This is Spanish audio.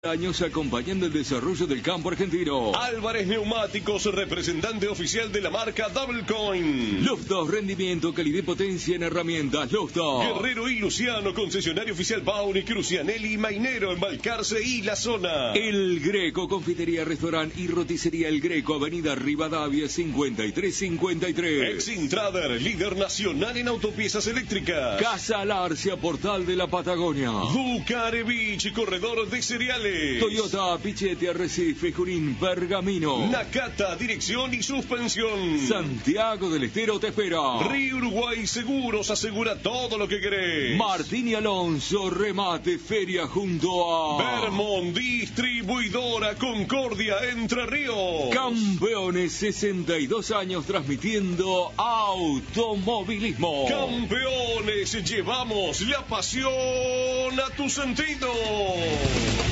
Años acompañando el desarrollo del campo argentino. Álvarez Neumáticos, representante oficial de la marca Double Coin. Loftos, rendimiento, calidad y potencia en herramientas. Loftos. Guerrero y Luciano, concesionario oficial Pauni, Crucianelli, Mainero en Balcarce y la zona. El Greco, confitería, restaurante y roticería El Greco, avenida Rivadavia 5353. Exintrader, líder nacional en autopiezas eléctricas. Casa Larcia, portal de la Patagonia. Bucarevich, corredor de cereales. Toyota, Pichete, Arrecife, Junín, Pergamino. Nakata, dirección y suspensión. Santiago del Estero te espera. Río Uruguay Seguros, asegura todo lo que querés. Martín y Alonso, remate, feria junto a Vermont, distribuidora Concordia, Entre Ríos. Campeones, 62 años transmitiendo automovilismo. Campeones, llevamos la pasión a tus sentidos.